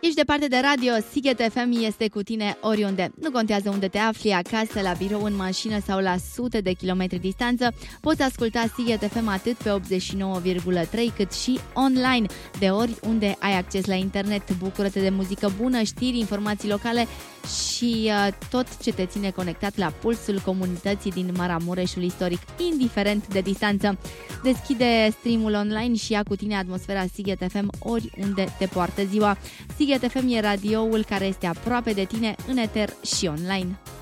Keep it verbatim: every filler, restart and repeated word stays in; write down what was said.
Ești departe de radio, Sighet F M este cu tine oriunde. Nu contează unde te afli, acasă, la birou, în mașină sau la sute de kilometri distanță, poți asculta Sighet F M atât pe optzeci și nouă virgulă trei cât și online, de oriunde ai acces la internet. Bucură-te de muzică bună, știri, informații locale și uh, tot ce te ține conectat la pulsul comunității din Maramureșul istoric, indiferent de distanță. Deschide streamul online și ia cu tine atmosfera Sighet F M oriunde te poartă ziua. Sighet F M e radioul care este aproape de tine în eter și online.